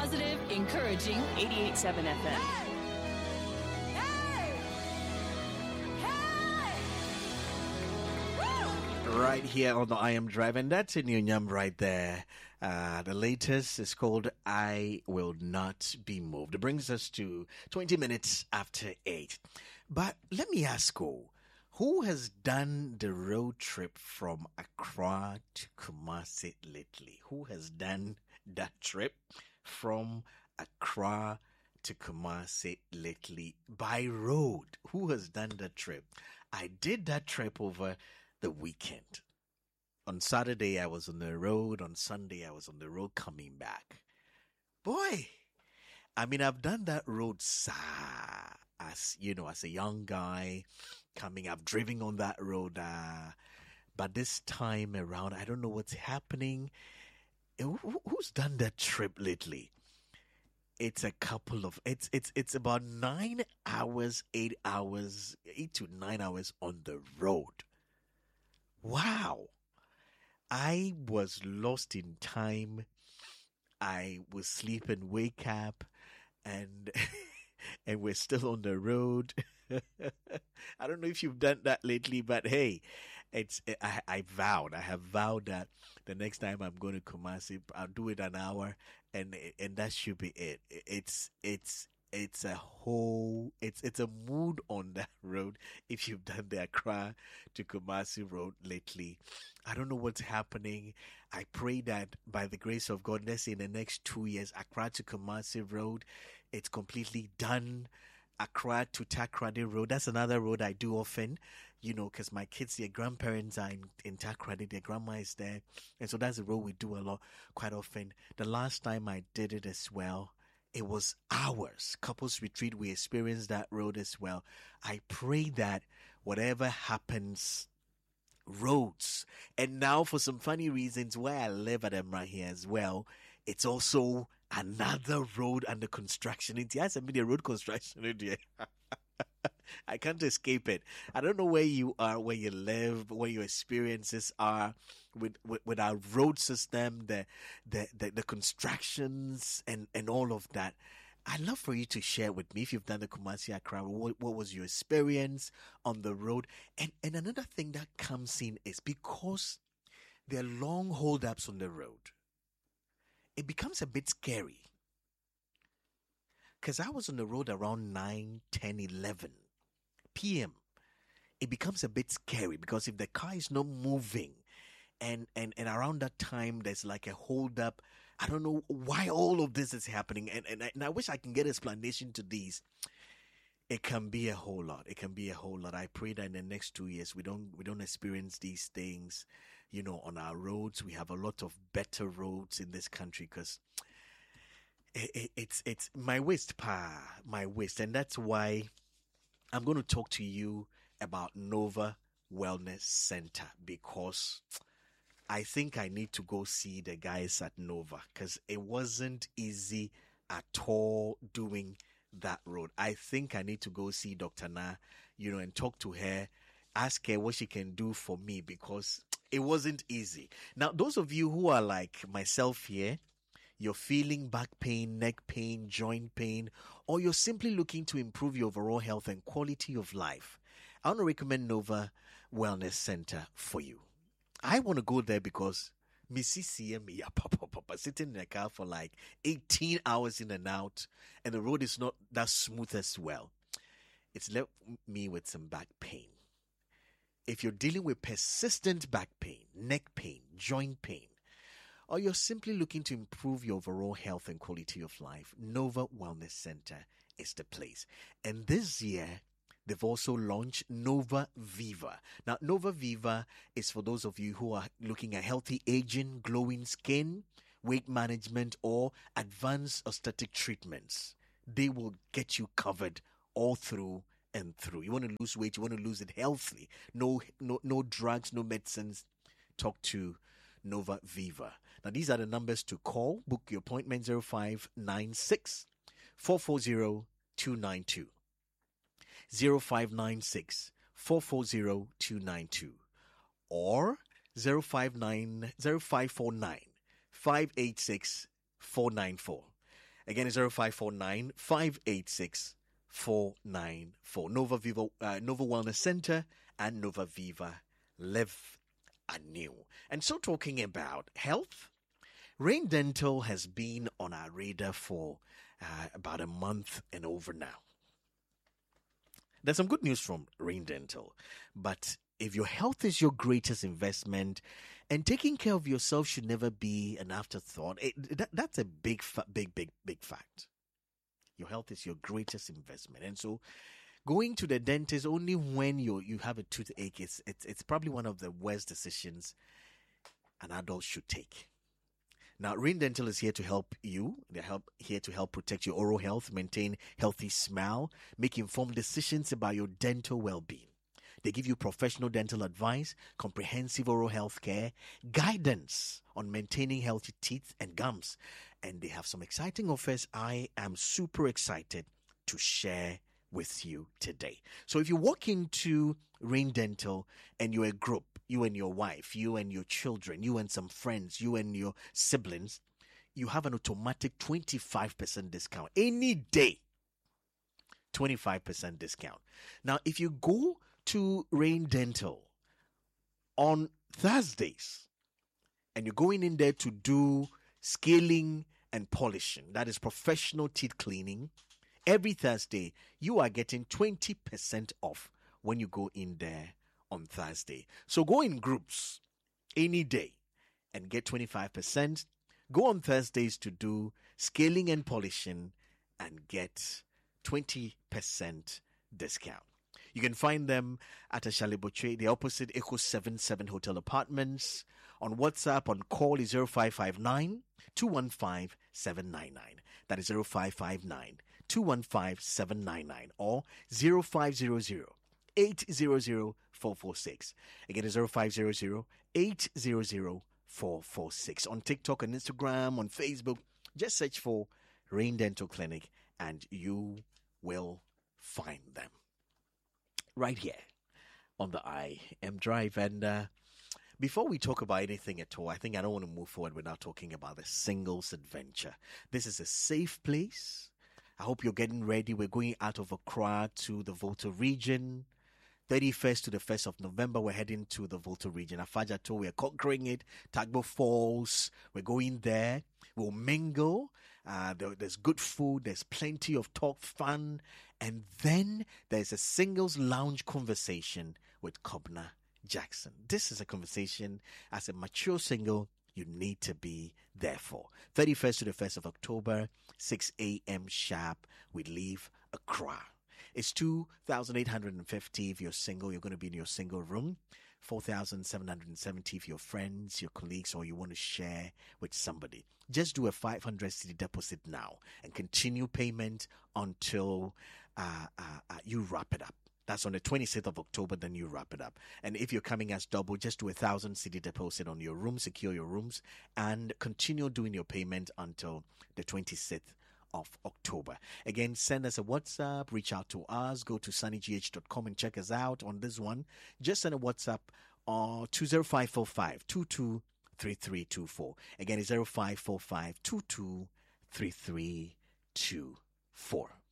Positive, encouraging 88.7 FM. Right here on the I Am Drive, and that's in Yam right there. The latest is called I Will Not Be Moved. It brings us to 20 minutes after 8. But let me ask you, who has done the road trip from Accra to Kumasi lately? Who has done that trip from Accra to Kumasi lately by road? Who has done that trip? I did that trip over the weekend. On Saturday, I was on the road. On Sunday, I was on the road coming back. Boy, I mean, I've done that road, as you know, as a young guy coming. I've driven on that road, but this time around, I don't know what's happening. Who's done that trip lately? It's about 9 hours, 8 hours, 8 to 9 hours on the road. Wow. I was lost in time. I would sleep and wake up, and and we're still on the road. I don't know if you've done that lately, but hey, I have vowed that the next time I'm going to Kumasi, I'll do it an hour, and that should be it. It's a mood on that road. If you've done the Accra to Kumasi road lately, I don't know what's happening. I pray that by the grace of God, let's say in the next 2 years, Accra to Kumasi road, it's completely done. Accra to Takoradi road, that's another road I do often, because my kids, their grandparents are in Takoradi, their grandma is there, and so that's a road we do a lot, quite often. The last time I did it as well, it was hours. Couples retreat, we experienced that road as well. I pray that whatever happens, roads, and now for some funny reasons, where I live at Emra here as well, it's also another road under construction. It has been a road construction in here. I can't escape it. I don't know where you are, where you live, where your experiences are with our road system, the constructions and all of that. I'd love for you to share with me if you've done the Kumasi Accra. What was your experience on the road? And another thing that comes in is because there are long hold-ups on the road, it becomes a bit scary. Because I was on the road around 9, 10, 11 p.m. It becomes a bit scary because if the car is not moving and around that time there's like a hold up, I don't know why all of this is happening. And I wish I can get explanation to these. It can be a whole lot. It can be a whole lot. I pray that in the next 2 years we don't experience these things, on our roads. We have a lot of better roads in this country because it's my waist, and that's why I'm going to talk to you about Nova Wellness Center, because I think I need to go see the guys at Nova because it wasn't easy at all doing that road. I think I need to go see Dr. Na, and talk to her, ask her what she can do for me because it wasn't easy. Now, those of you who are like myself here, you're feeling back pain, neck pain, joint pain, or you're simply looking to improve your overall health and quality of life, I want to recommend Nova Wellness Center for you. I want to go there because Missy CM, papa, sitting in a car for like 18 hours in and out, and the road is not that smooth as well. It's left me with some back pain. If you're dealing with persistent back pain, neck pain, joint pain, or you're simply looking to improve your overall health and quality of life, Nova Wellness Center is the place. And this year, they've also launched Nova Viva. Now, Nova Viva is for those of you who are looking at healthy aging, glowing skin, weight management, or advanced aesthetic treatments. They will get you covered all through and through. You want to lose weight, you want to lose it healthily. No drugs, no medicines. Talk to Nova Viva. Now, these are the numbers to call. Book your appointment 0596 440 292. 0596 440 292 or 0549 586 494. Again, it's 0549 586 494. Nova Wellness Center and Nova Viva Live Anew. And so, talking about health, Rain Dental has been on our radar for about a month and over now. There's some good news from Rain Dental, but if your health is your greatest investment and taking care of yourself should never be an afterthought, that's a big fact. Your health is your greatest investment. And so going to the dentist only when you have a toothache, it's probably one of the worst decisions an adult should take. Now, Rain Dental is here to help you. They're here to help protect your oral health, maintain healthy smile, make informed decisions about your dental well-being. They give you professional dental advice, comprehensive oral health care, guidance on maintaining healthy teeth and gums. And they have some exciting offers I am super excited to share with you today. So if you walk into Rain Dental and you're a group, you and your wife, you and your children, you and some friends, you and your siblings, you have an automatic 25% discount any day. 25% discount. Now, if you go to Rain Dental on Thursdays and you're going in there to do scaling and polishing, that is professional teeth cleaning, every Thursday you are getting 20% off when you go in there on Thursday. So go in groups any day and get 25%. Go on Thursdays to do scaling and polishing and get 20% discount. You can find them at Ashaliboche, the opposite Echo 77 Hotel Apartments. On WhatsApp, on call is 0559 215 799. That is 0559 215 799 or 0500 800 446. Again, it's 0500 800 446. On TikTok and Instagram, on Facebook, just search for Rain Dental Clinic and you will find them right here on the I Am Drive. And before we talk about anything at all, I think I don't want to move forward without talking about the singles adventure. This is a safe place. I hope you're getting ready. We're going out of Accra to the Volta region. 31st to the 1st of November, we're heading to the Volta region. Afajato, we're conquering it. Tagbo Falls, we're going there. We'll mingle. There's good food. There's plenty of talk, fun. And then there's a singles lounge conversation with Kobna Jackson. This is a conversation as a mature single you need to be there for. 31st to the 1st of October, 6 a.m. sharp. We leave Accra. It's 2,850 if you're single. You're going to be in your single room. 4,770 if you're friends, your colleagues, or you want to share with somebody. Just do a 500 cedi deposit now and continue payment until you wrap it up. That's on the 26th of October, then you wrap it up. And if you're coming as double, just do 1,000 cedi deposit on your room, secure your rooms, and continue doing your payment until the 26th of October. Again, send us a WhatsApp, reach out to us, go to sunnygh.com and check us out on this one. Just send a WhatsApp 20545 223324. Again, it's 0545 223324.